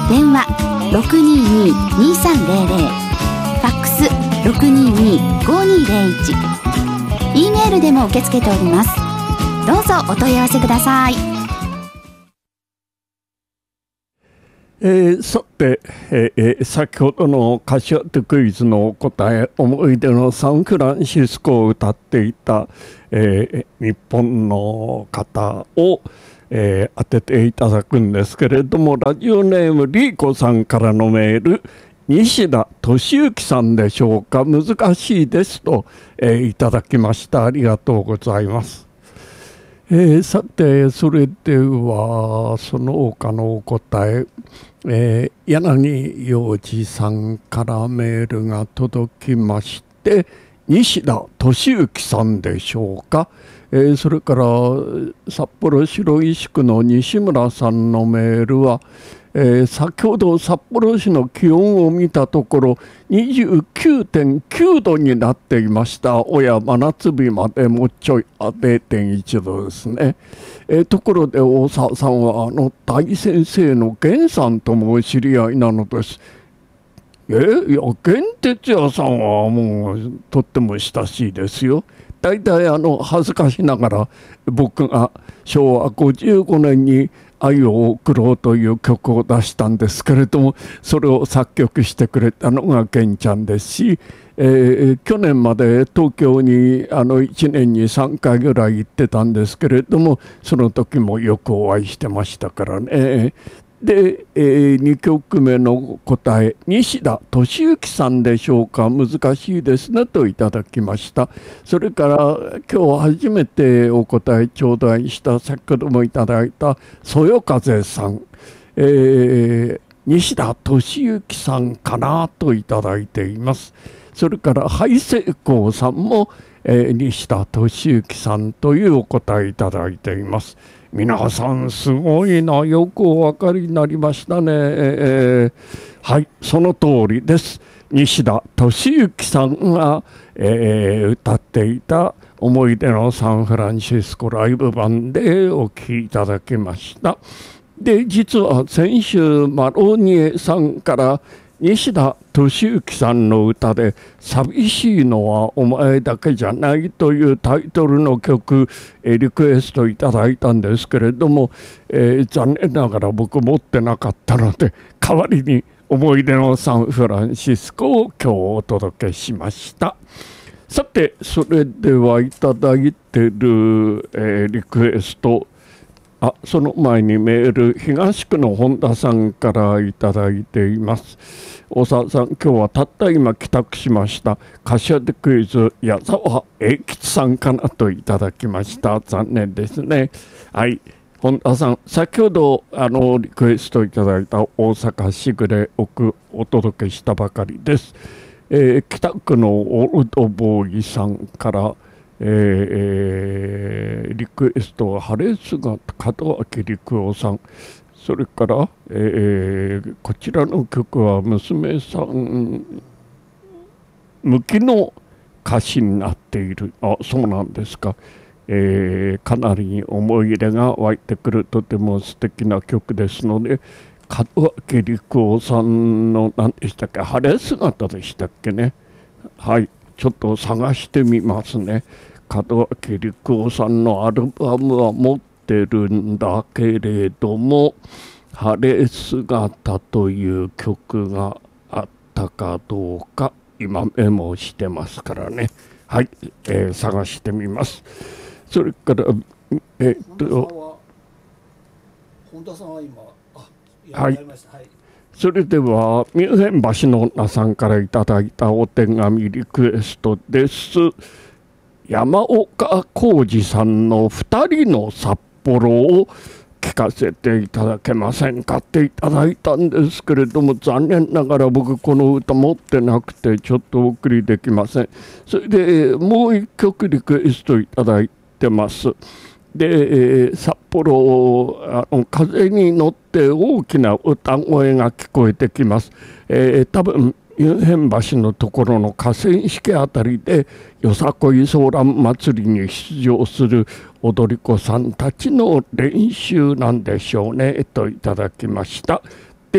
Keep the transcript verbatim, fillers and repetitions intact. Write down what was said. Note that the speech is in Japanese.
電話 ろくにーにー にーさんぜろぜろ、ファックス ろくにーにー ごにーぜろいち、 E メールでも受け付けております。どうぞお問い合わせください。 えー、さて、えー、先ほどのカシオットクイズの答え、思い出のサンフランシスコを歌っていた、えー、日本の方を、えー、当てていただくんですけれども、ラジオネームリーコさんからのメール、西田敏行さんでしょうか、難しいですと、えー、いただきました。ありがとうございます。えー、さて、それではその他のお答え、えー、柳洋二さんからメールが届きまして、西田敏行さんでしょうか。えー、それから札幌白石区の西村さんのメールは、えー、先ほど札幌市の気温を見たところ にじゅうきゅうてんきゅうどになっていました。おや真夏日までもうちょい れいてんいちどですね。えー、ところで大沢さんはあの大先生の源さんともお知り合いなのです。えー、いや源哲也さんはもうとっても親しいですよ。大体あの恥ずかしながら僕がしょうわごじゅうごねんに愛を送ろうという曲を出したんですけれども、それを作曲してくれたのが源ちゃんですし、えー、去年まで東京にあのいちねんにさんかいぐらい行ってたんですけれども、その時もよくお会いしてましたからね。で、えー、にきょくめの答え、西田敏行さんでしょうか、難しいですねといただきました。それから今日初めてお答え頂戴した先ほどもいただいたそよ風さん、えー、西田敏行さんかなといただいています。それからハイセイコーさんも、えー、西田敏行さんというお答えいただいています。皆さんすごいな、よくお分かりになりましたね。えー、はい、その通りです。西田敏行さんが、えー、歌っていた思い出のサンフランシスコライブ版でお聴きいただきました。で、実は先週マロニエさんから西田敏行さんの歌で寂しいのはお前だけじゃないというタイトルの曲、えー、リクエストいただいたんですけれども、えー、残念ながら僕持ってなかったので、代わりに思い出のサンフランシスコを今日お届けしました。さて、それではいただいてる、えー、リクエスト、あ、その前にメール、東区の本田さんからいただいています。大沢さん、今日はたった今帰宅しました。柏でクイズ、矢沢永吉さんかなといただきました。残念ですね。はい。本田さん、先ほどあのリクエストいただいた大阪しぐれおくお届けしたばかりです。えー、北区のオールドボーイさんから、えー、リクエストは晴れ姿門脇陸夫さん、それから、えー、こちらの曲は娘さん向きの歌詞になっている。あ、そうなんですか。えー、かなり思い入れが湧いてくるとても素敵な曲ですので、門脇陸夫さんの何でしたっけ、晴れ姿でしたっけね。はい、ちょっと探してみますね。門脇陸夫さんのアルバムは持ってるんだけれども、晴れ姿という曲があったかどうか今メモしてますからね。はい、えー、探してみます。それからえー、っと本田さんは今はい、それではミュンヘン橋の女さんからいただいたお手紙リクエストです。山岡浩二さんのふたりの札幌を聞かせていただけませんかっていただいたんですけれども、残念ながら僕この歌持ってなくてちょっとお送りできません。それでもう一曲リクエストいただいてます。で、札幌、あの風に乗って大きな歌声が聞こえてきます。えー、多分ミュンヘン橋のところの河川敷あたりでよさこいソーラン祭りに出場する踊り子さんたちの練習なんでしょうねといただきました。